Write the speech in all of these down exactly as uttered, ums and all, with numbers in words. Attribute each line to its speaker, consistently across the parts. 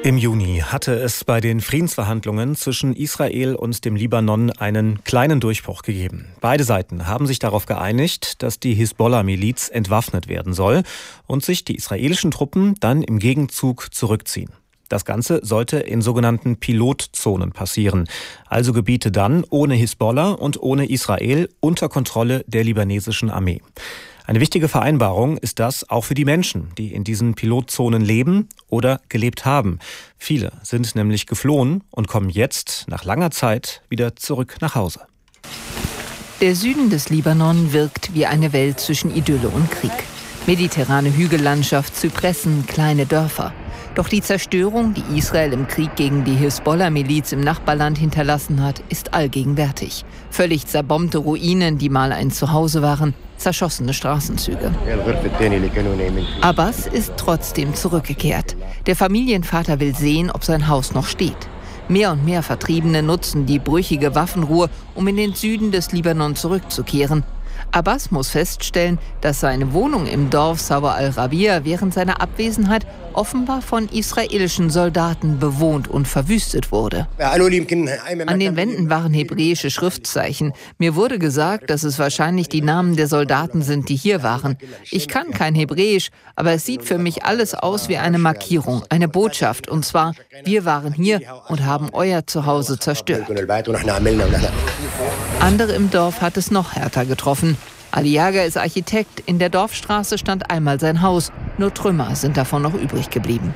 Speaker 1: Im Juni hatte es bei den Friedensverhandlungen zwischen Israel und dem Libanon einen kleinen Durchbruch gegeben. Beide Seiten haben sich darauf geeinigt, dass die Hisbollah-Miliz entwaffnet werden soll und sich die israelischen Truppen dann im Gegenzug zurückziehen. Das Ganze sollte in sogenannten Pilotzonen passieren, also Gebiete dann ohne Hisbollah und ohne Israel unter Kontrolle der libanesischen Armee. Eine wichtige Vereinbarung ist das auch für die Menschen, die in diesen Pilotzonen leben oder gelebt haben. Viele sind nämlich geflohen und kommen jetzt nach langer Zeit wieder zurück nach Hause.
Speaker 2: Der Süden des Libanon wirkt wie eine Welt zwischen Idylle und Krieg. Mediterrane Hügellandschaft, Zypressen, kleine Dörfer. Doch die Zerstörung, die Israel im Krieg gegen die Hisbollah-Miliz im Nachbarland hinterlassen hat, ist allgegenwärtig. Völlig zerbombte Ruinen, die mal ein Zuhause waren, zerschossene Straßenzüge. Abbas ist trotzdem zurückgekehrt. Der Familienvater will sehen, ob sein Haus noch steht. Mehr und mehr Vertriebene nutzen die brüchige Waffenruhe, um in den Süden des Libanon zurückzukehren. Abbas muss feststellen, dass seine Wohnung im Dorf Sawa al-Rabia während seiner Abwesenheit offenbar von israelischen Soldaten bewohnt und verwüstet wurde. An den Wänden waren hebräische Schriftzeichen. Mir wurde gesagt, dass es wahrscheinlich die Namen der Soldaten sind, die hier waren. Ich kann kein Hebräisch, aber es sieht für mich alles aus wie eine Markierung, eine Botschaft. Und zwar, wir waren hier und haben euer Zuhause zerstört. Andere im Dorf hat es noch härter getroffen. Ali Jager ist Architekt. In der Dorfstraße stand einmal sein Haus. Nur Trümmer sind davon noch übrig geblieben.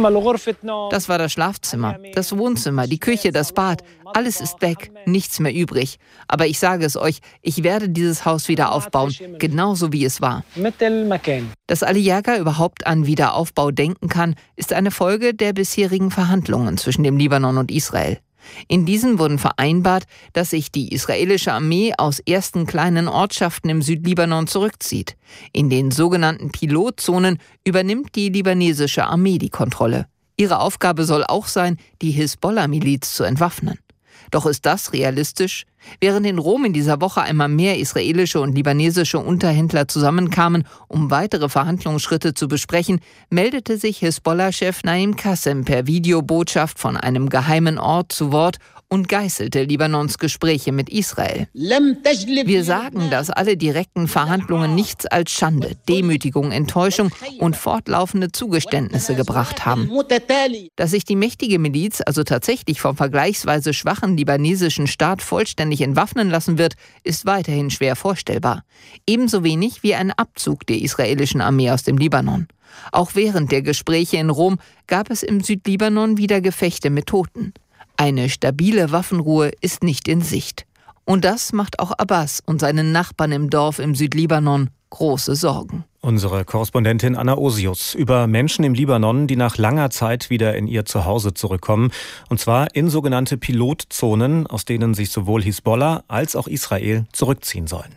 Speaker 2: Das war das Schlafzimmer, das Wohnzimmer, die Küche, das Bad. Alles ist weg, nichts mehr übrig. Aber ich sage es euch, ich werde dieses Haus wieder aufbauen, genauso wie es war. Dass Ali Jager überhaupt an Wiederaufbau denken kann, ist eine Folge der bisherigen Verhandlungen zwischen dem Libanon und Israel. In diesen wurden vereinbart, dass sich die israelische Armee aus ersten kleinen Ortschaften im Südlibanon zurückzieht. In den sogenannten Pilotzonen übernimmt die libanesische Armee die Kontrolle. Ihre Aufgabe soll auch sein, die Hisbollah-Miliz zu entwaffnen. Doch ist das realistisch? Während in Rom in dieser Woche einmal mehr israelische und libanesische Unterhändler zusammenkamen, um weitere Verhandlungsschritte zu besprechen, meldete sich Hisbollah-Chef Naim Qassem per Videobotschaft von einem geheimen Ort zu Wort und geißelte Libanons Gespräche mit Israel. Wir sagen, dass alle direkten Verhandlungen nichts als Schande, Demütigung, Enttäuschung und fortlaufende Zugeständnisse gebracht haben. Dass sich die mächtige Miliz also tatsächlich vom vergleichsweise schwachen libanesischen Staat vollständig entwaffnen lassen wird, ist weiterhin schwer vorstellbar. Ebenso wenig wie ein Abzug der israelischen Armee aus dem Libanon. Auch während der Gespräche in Rom gab es im Südlibanon wieder Gefechte mit Toten. Eine stabile Waffenruhe ist nicht in Sicht. Und das macht auch Abbas und seinen Nachbarn im Dorf im Südlibanon große Sorgen.
Speaker 1: Unsere Korrespondentin Anna Osius über Menschen im Libanon, die nach langer Zeit wieder in ihr Zuhause zurückkommen. Und zwar in sogenannte Pilotzonen, aus denen sich sowohl Hisbollah als auch Israel zurückziehen sollen.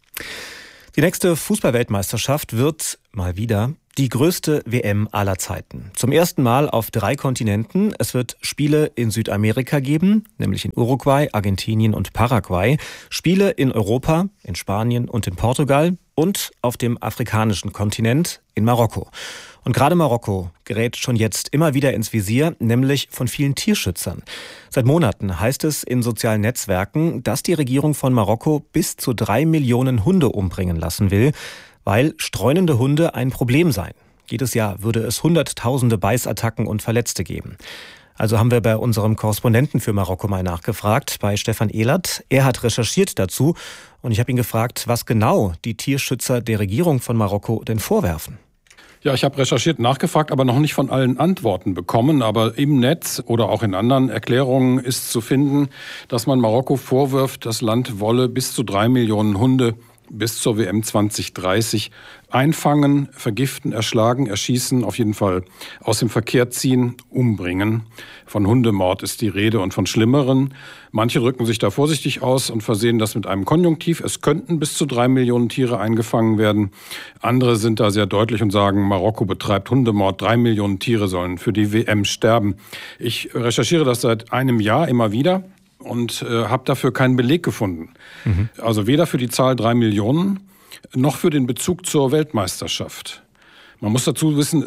Speaker 1: Die nächste Fußball-Weltmeisterschaft wird mal wieder die größte W M aller Zeiten. Zum ersten Mal auf drei Kontinenten. Es wird Spiele in Südamerika geben, nämlich in Uruguay, Argentinien und Paraguay. Spiele in Europa, in Spanien und in Portugal und auf dem afrikanischen Kontinent in Marokko. Und gerade Marokko gerät schon jetzt immer wieder ins Visier, nämlich von vielen Tierschützern. Seit Monaten heißt es in sozialen Netzwerken, dass die Regierung von Marokko bis zu drei Millionen Hunde umbringen lassen will, weil streunende Hunde ein Problem seien. Jedes Jahr würde es hunderttausende Beißattacken und Verletzte geben. Also haben wir bei unserem Korrespondenten für Marokko mal nachgefragt, bei Stefan Ehlert. Er hat recherchiert dazu und ich habe ihn gefragt, was genau die Tierschützer der Regierung von Marokko denn vorwerfen.
Speaker 3: Ja, ich habe recherchiert, nachgefragt, aber noch nicht von allen Antworten bekommen. Aber im Netz oder auch in anderen Erklärungen ist zu finden, dass man Marokko vorwirft, das Land wolle bis zu drei Millionen Hunde bis zur W M zwanzig dreißig einfangen, vergiften, erschlagen, erschießen, auf jeden Fall aus dem Verkehr ziehen, umbringen. Von Hundemord ist die Rede und von Schlimmeren. Manche rücken sich da vorsichtig aus und versehen das mit einem Konjunktiv. Es könnten bis zu drei Millionen Tiere eingefangen werden. Andere sind da sehr deutlich und sagen, Marokko betreibt Hundemord. Drei Millionen Tiere sollen für die W M sterben. Ich recherchiere das seit einem Jahr immer wieder und äh, habe dafür keinen Beleg gefunden. Mhm. Also weder für die Zahl drei Millionen noch für den Bezug zur Weltmeisterschaft. Man muss dazu wissen, es gibt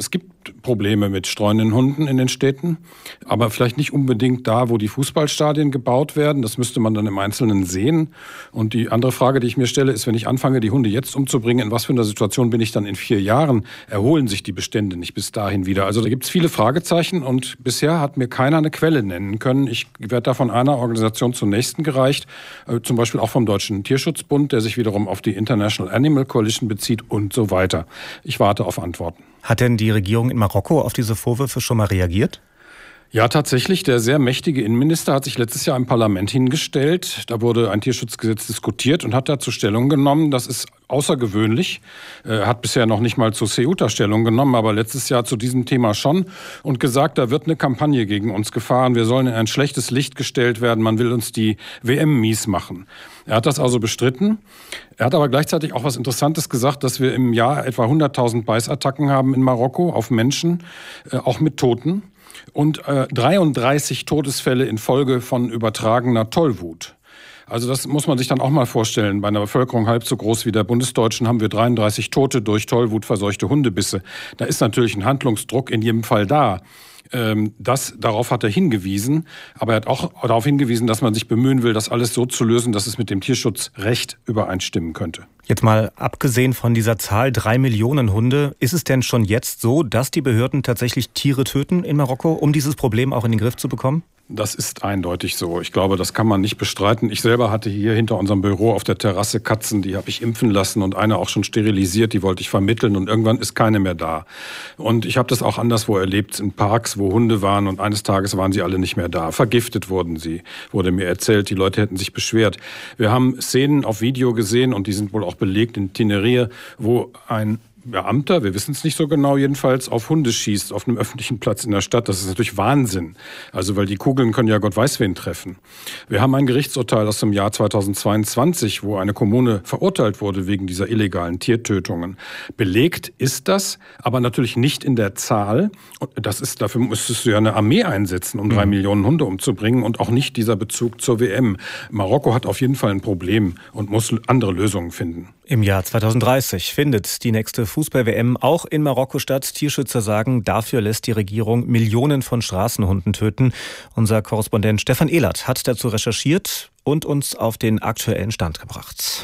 Speaker 3: gibt Probleme mit streunenden Hunden in den Städten, aber vielleicht nicht unbedingt da, wo die Fußballstadien gebaut werden. Das müsste man dann im Einzelnen sehen. Und die andere Frage, die ich mir stelle, ist, wenn ich anfange, die Hunde jetzt umzubringen, in was für einer Situation bin ich dann in vier Jahren? Erholen sich die Bestände nicht bis dahin wieder? Also da gibt es viele Fragezeichen und bisher hat mir keiner eine Quelle nennen können. Ich werde da von einer Organisation zur nächsten gereicht, äh, zum Beispiel auch vom Deutschen Tierschutzbund, der sich wiederum auf die International Animal Coalition bezieht und so weiter. Ich warte auf Antworten.
Speaker 1: Hat denn die Regierung in Marokko auf diese Vorwürfe schon mal reagiert?
Speaker 3: Ja, tatsächlich. Der sehr mächtige Innenminister hat sich letztes Jahr im Parlament hingestellt. Da wurde ein Tierschutzgesetz diskutiert und hat dazu Stellung genommen. Das ist außergewöhnlich. Er hat bisher noch nicht mal zu Ceuta Stellung genommen, aber letztes Jahr zu diesem Thema schon und gesagt, da wird eine Kampagne gegen uns gefahren. Wir sollen in ein schlechtes Licht gestellt werden. Man will uns die W M mies machen. Er hat das also bestritten. Er hat aber gleichzeitig auch was Interessantes gesagt, dass wir im Jahr etwa hunderttausend Beißattacken haben in Marokko auf Menschen, auch mit Toten. Und äh, dreiunddreißig Todesfälle infolge von übertragener Tollwut. Also das muss man sich dann auch mal vorstellen. Bei einer Bevölkerung halb so groß wie der bundesdeutschen haben wir dreiunddreißig Tote durch tollwutverseuchte Hundebisse. Da ist natürlich ein Handlungsdruck in jedem Fall da. Ähm, das, darauf hat er hingewiesen. Aber er hat auch darauf hingewiesen, dass man sich bemühen will, das alles so zu lösen, dass es mit dem Tierschutzrecht übereinstimmen könnte.
Speaker 1: Jetzt mal abgesehen von dieser Zahl, drei Millionen Hunde, ist es denn schon jetzt so, dass die Behörden tatsächlich Tiere töten in Marokko, um dieses Problem auch in den Griff zu bekommen?
Speaker 3: Das ist eindeutig so. Ich glaube, das kann man nicht bestreiten. Ich selber hatte hier hinter unserem Büro auf der Terrasse Katzen, die habe ich impfen lassen und eine auch schon sterilisiert, die wollte ich vermitteln und irgendwann ist keine mehr da. Und ich habe das auch anderswo erlebt, in Parks, wo Hunde waren und eines Tages waren sie alle nicht mehr da. Vergiftet wurden sie, wurde mir erzählt, die Leute hätten sich beschwert. Wir haben Szenen auf Video gesehen und die sind wohl auch belegt in Tinerife, wo ein Beamter, wir wissen es nicht so genau jedenfalls, auf Hunde schießt, auf einem öffentlichen Platz in der Stadt. Das ist natürlich Wahnsinn. Also, weil die Kugeln können ja Gott weiß wen treffen. Wir haben ein Gerichtsurteil aus dem Jahr zweitausendzweiundzwanzig, wo eine Kommune verurteilt wurde wegen dieser illegalen Tiertötungen. Belegt ist das, aber natürlich nicht in der Zahl. Und das ist, dafür müsstest du ja eine Armee einsetzen, um drei mhm. Millionen Hunde umzubringen und auch nicht dieser Bezug zur W M. Marokko hat auf jeden Fall ein Problem und muss andere Lösungen finden.
Speaker 1: Im Jahr zweitausenddreißig findet die nächste Fußball-W M auch in Marokko statt. Tierschützer sagen, dafür lässt die Regierung Millionen von Straßenhunden töten. Unser Korrespondent Stefan Ehlert hat dazu recherchiert und uns auf den aktuellen Stand gebracht.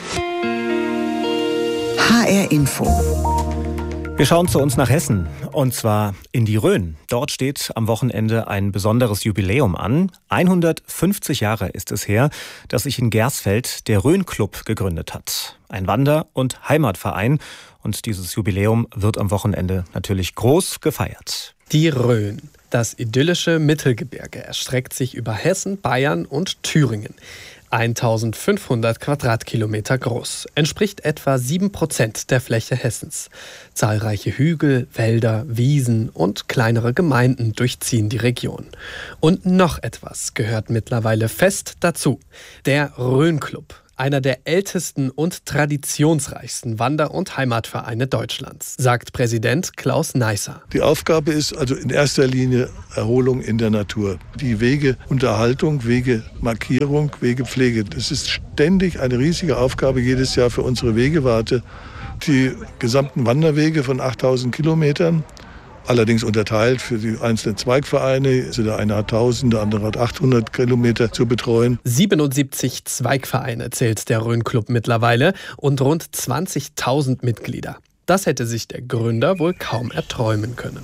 Speaker 4: H R Info.
Speaker 1: Wir schauen zu uns nach Hessen, und zwar in die Rhön. Dort steht am Wochenende ein besonderes Jubiläum an. hundertfünfzig Jahre ist es her, dass sich in Gersfeld der Rhön-Club gegründet hat. Ein Wander- und Heimatverein. Und dieses Jubiläum wird am Wochenende natürlich groß gefeiert.
Speaker 5: Die Rhön. Das idyllische Mittelgebirge erstreckt sich über Hessen, Bayern und Thüringen. eintausendfünfhundert Quadratkilometer groß, entspricht etwa sieben Prozent der Fläche Hessens. Zahlreiche Hügel, Wälder, Wiesen und kleinere Gemeinden durchziehen die Region. Und noch etwas gehört mittlerweile fest dazu: der Rhön-Club. Einer der ältesten und traditionsreichsten Wander- und Heimatvereine Deutschlands, sagt Präsident Klaus Neisser.
Speaker 6: Die Aufgabe ist also in erster Linie Erholung in der Natur. Die Wegeunterhaltung, Wegemarkierung, Wegepflege. Das ist ständig eine riesige Aufgabe jedes Jahr für unsere Wegewarte. Die gesamten Wanderwege von achttausend Kilometern, allerdings unterteilt für die einzelnen Zweigvereine. Also der eine hat tausend, der andere hat achthundert Kilometer zu betreuen.
Speaker 5: siebenundsiebzig Zweigvereine zählt der Rhön-Club mittlerweile und rund zwanzigtausend Mitglieder. Das hätte sich der Gründer wohl kaum erträumen können.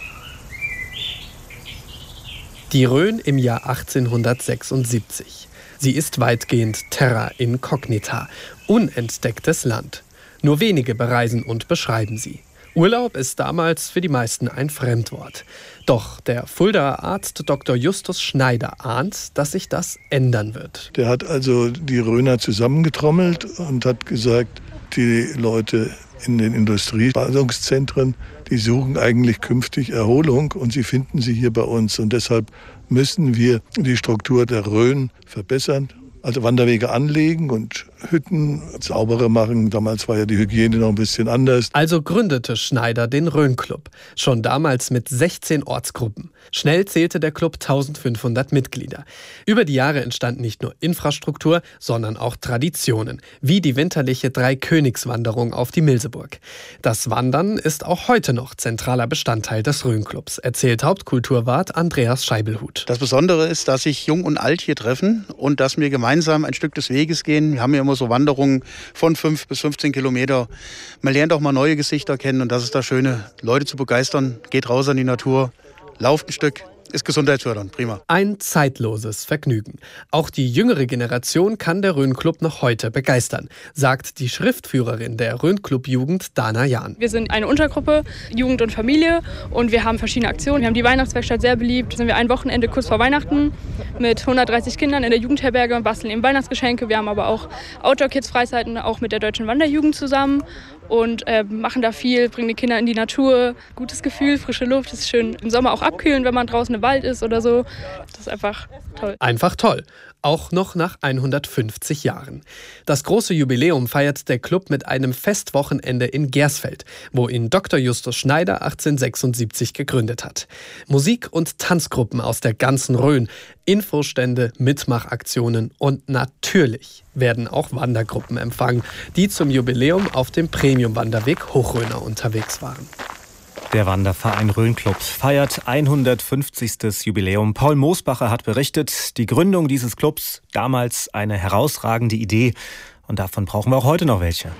Speaker 5: Die Rhön im Jahr achtzehnhundertsechsundsiebzig. Sie ist weitgehend terra incognita, unentdecktes Land. Nur wenige bereisen und beschreiben sie. Urlaub ist damals für die meisten ein Fremdwort. Doch der Fuldaer Arzt Doktor Justus Schneider ahnt, dass sich das ändern wird.
Speaker 6: Der hat also die Rhöner zusammengetrommelt und hat gesagt, die Leute in den Industrieballungszentren, die suchen eigentlich künftig Erholung und sie finden sie hier bei uns. Und deshalb müssen wir die Struktur der Rhön verbessern, also Wanderwege anlegen und Hütten sauberer machen. Damals war ja die Hygiene noch ein bisschen anders.
Speaker 5: Also gründete Schneider den Rhön-Club. Schon damals mit sechzehn Ortsgruppen. Schnell zählte der Club eintausendfünfhundert Mitglieder. Über die Jahre entstand nicht nur Infrastruktur, sondern auch Traditionen, wie die winterliche Dreikönigswanderung auf die Milseburg. Das Wandern ist auch heute noch zentraler Bestandteil des Rhön-Clubs, erzählt Hauptkulturwart Andreas Scheibelhut.
Speaker 4: Das Besondere ist, dass sich Jung und Alt hier treffen und dass wir gemeinsam ein Stück des Weges gehen. Wir haben ja immer so Wanderungen von fünf bis fünfzehn Kilometer. Man lernt auch mal neue Gesichter kennen und das ist das Schöne, Leute zu begeistern. Geht raus an die Natur, lauft ein Stück. Ist gesundheitsfördernd, prima.
Speaker 5: Ein zeitloses Vergnügen. Auch die jüngere Generation kann der Rhön-Club noch heute begeistern, sagt die Schriftführerin der Rhön-Club-Jugend, Dana Jahn.
Speaker 7: Wir sind eine Untergruppe, Jugend und Familie, und wir haben verschiedene Aktionen. Wir haben die Weihnachtswerkstatt sehr beliebt. Da sind wir ein Wochenende kurz vor Weihnachten mit hundertdreißig Kindern in der Jugendherberge und basteln eben Weihnachtsgeschenke. Wir haben aber auch Outdoor-Kids-Freizeiten, auch mit der Deutschen Wanderjugend zusammen. Und äh, machen da viel, bringen die Kinder in die Natur. Gutes Gefühl, frische Luft, ist schön im Sommer auch abkühlen, wenn man draußen im Wald ist oder so. Das ist einfach toll.
Speaker 5: Einfach toll. Auch noch nach hundertfünfzig Jahren. Das große Jubiläum feiert der Club mit einem Festwochenende in Gersfeld, wo ihn Doktor Justus Schneider achtzehnhundertsechsundsiebzig gegründet hat. Musik- und Tanzgruppen aus der ganzen Rhön, Infostände, Mitmachaktionen und natürlich werden auch Wandergruppen empfangen, die zum Jubiläum auf dem Premium-Wanderweg Hochrhöner unterwegs waren.
Speaker 1: Der Wanderverein Rhön-Club feiert hundertfünfzigstes Jubiläum. Paul Moosbacher hat berichtet, die Gründung dieses Clubs, damals eine herausragende Idee. Und davon brauchen wir auch heute noch welche.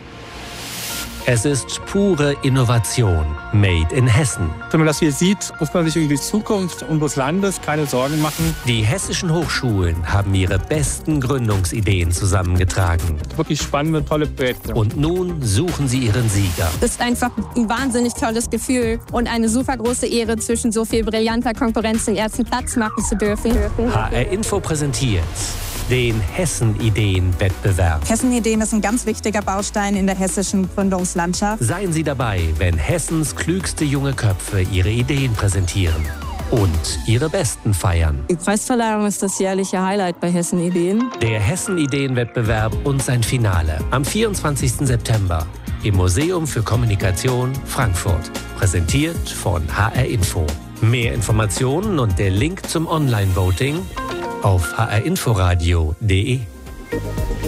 Speaker 8: Es ist pure Innovation, made in Hessen.
Speaker 9: Wenn man das hier sieht, muss man sich über die Zukunft unseres Landes keine Sorgen machen.
Speaker 8: Die hessischen Hochschulen haben ihre besten Gründungsideen zusammengetragen.
Speaker 9: Wirklich spannende, tolle Projekte.
Speaker 8: Und nun suchen sie ihren Sieger.
Speaker 10: Es ist einfach ein wahnsinnig tolles Gefühl und eine super große Ehre, zwischen so viel brillanter Konkurrenz den ersten Platz machen zu dürfen.
Speaker 8: H R Info präsentiert den Hessen-Ideen-Wettbewerb.
Speaker 11: Hessen-Ideen ist ein ganz wichtiger Baustein in der hessischen Gründungslandschaft.
Speaker 8: Seien Sie dabei, wenn Hessens klügste junge Köpfe ihre Ideen präsentieren und ihre besten feiern.
Speaker 10: Die Preisverleihung ist das jährliche Highlight bei Hessen-Ideen.
Speaker 8: Der Hessen-Ideen-Wettbewerb und sein Finale am vierundzwanzigsten September im Museum für Kommunikation Frankfurt. Präsentiert von H R Info. Mehr Informationen und der Link zum Online-Voting auf h r inforadio punkt d e.